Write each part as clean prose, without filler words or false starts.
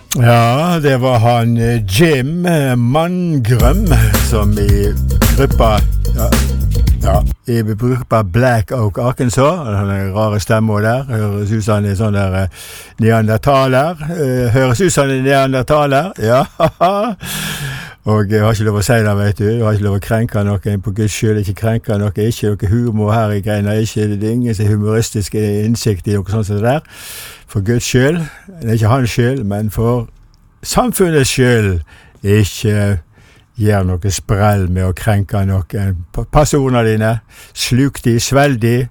Ja, det var han Jim Mangrum som i gruppa i gruppa Black Oak Arkansas. Han er rare stemmer der. Høres ut som han er sånn der neandertaler. Høres ut som han er neandertaler. Ja, og jeg har ikke lov å si det, vet du. Jeg har ikke lov å krenke noen, på Guds skyld. Ikke krenke noen, ikke noe humor her i greina. Ikke, det er ingen humoristisk innsikt i noe sånt som det der. For Guds skyld. Det er ikke hans skyld, men for samfunnets skyld. Ikke gjør noe sprell med å krenke noen. Pass ordene dine. Sluk de, svelg de.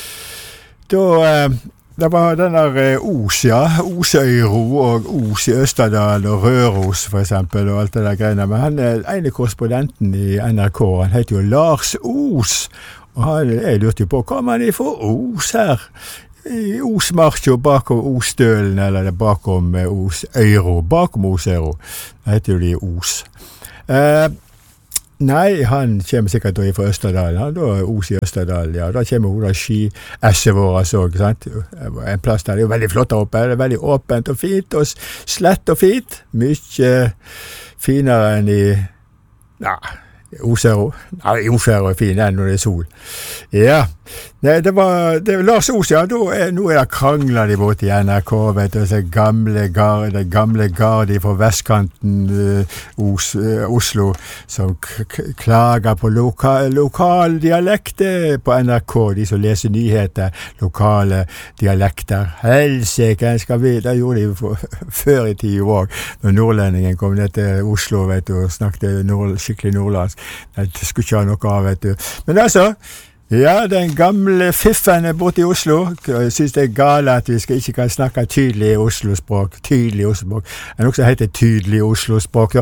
Det var den der Os, ja. Osøyro og Os i Østerdal og Røros, for eksempel, og alt det der greiene. Men han er ene korrespondenten i NRK. Han heter jo Lars Os. Og jeg lurte jo på, hva man er for Os her? I Osmarkjo, bakom Osdølen, eller bakom Osøyro. Bakom Osøyro. Det heter jo de Os. Nei, han kommer sikkert fra Østerdal. Han da Os i Østerdal, ja. Da kommer hun da ski-esset vår, altså, ikke sant? En plass der, det er jo veldig flott der oppe. Det er veldig åpent og fint, og slett og fint. Mye finere enn i, Osøyro. Osøyro er fin enn når det er sol. Ja. Nei, det var Lars Os, ja. Nå er det krangler de bort i NRK, vet du, så gamle gardi fra vestkanten Oslo, som klager på lokal dialekter på NRK, de som leser nyheter, lokale dialekter. Helsike, det gjorde de før i tiden også, når nordlendingen kom ned til Oslo, vet du, og snakket skikkelig nordlandsk. Det skulle ikke ha noe av, vet du. Men altså, ja, den gamle fiffen borte i Oslo. Jeg synes det er gale at vi ikke kan snakke tydelig Oslo-språk. Tydelig Oslo-språk. Det er noe som heter tydelig Oslo-språk.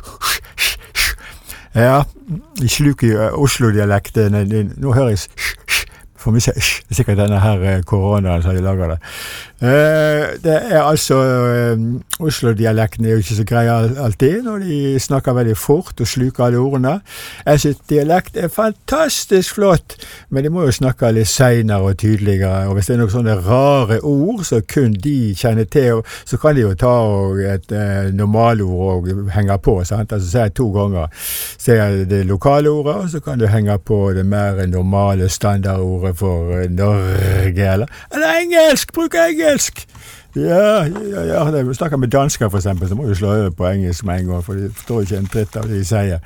Ja, de sluker Oslo-dialekten. Nå hører jeg for meg sikkert denne her koronaen som de lager det. Det er altså Oslo-dialekten er jo ikke så grei alltid når de snakker veldig fort og sluker alle ordene. Jeg synes dialekt er fantastisk flott, men de må jo snakke litt senere og tydeligere, og hvis det er noen sånne rare ord som kun de kjenner til, så kan de jo ta et normalord og henge på, sant? Altså si 2 ganger. Si det lokale ordet, og så kan du henge på det mer normale standardordet for Norge, eller engelsk, bruk engelsk! Ja, vi snakker med dansker for eksempel, så må vi slå over på engelsk med en gang, for de forstår ikke en dritt av det de sier.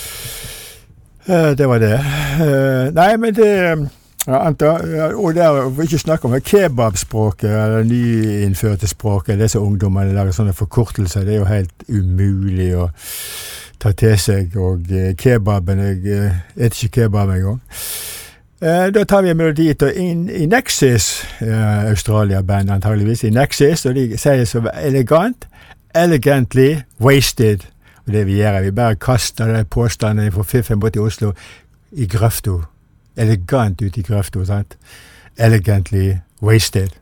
Det var det. Nei, men det, og der vil ikke snakke om kebabspråket, eller nyinnførte språket, disse ungdommene lager sånne forkortelser, det er jo helt umulig å ta til seg, og kebaben, jeg vet ikke kebab en gang. Da tar vi en melodi til Inexis, Australia-band antageligvis, Inexis, og de sier så elegant, elegantly wasted. Og det vi gjør, vi bare kaster det påstandene fra fiffen bort i Oslo i grøfto. Elegant ut i grøfto, sant? Elegantly wasted.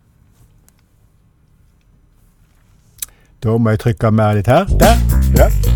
Da må jeg trykke mer litt her. Der, ja.